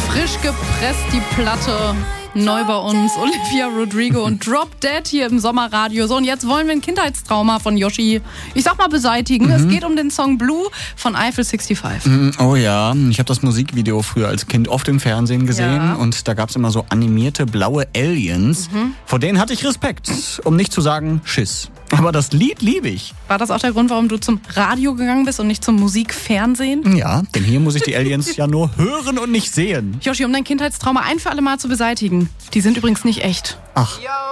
Frisch gepresst die Platte. Neu bei uns Olivia Rodrigo und Drop Dead hier im Sommerradio. So, und jetzt wollen wir ein Kindheitstrauma von Yoshi, ich sag mal, beseitigen. Es geht um den Song Blue von Eiffel 65. Oh ja, ich habe das Musikvideo früher als Kind oft im Fernsehen gesehen und da gab's immer so animierte blaue Aliens. Vor denen hatte ich Respekt, um nicht zu sagen Schiss. Aber das Lied liebe ich. War das auch der Grund, warum du zum Radio gegangen bist und nicht zum Musikfernsehen? Ja, denn hier muss ich die Aliens ja nur hören und nicht sehen. Yoshi, um dein Kindheitstrauma ein für alle Mal zu beseitigen. Die sind übrigens nicht echt. Ach.